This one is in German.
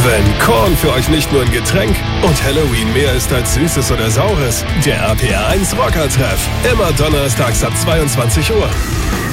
Wenn Korn für euch nicht nur ein Getränk und Halloween mehr ist als Süßes oder Saures, der RPR 1 Rocker-Treff. Immer donnerstags ab 22 Uhr.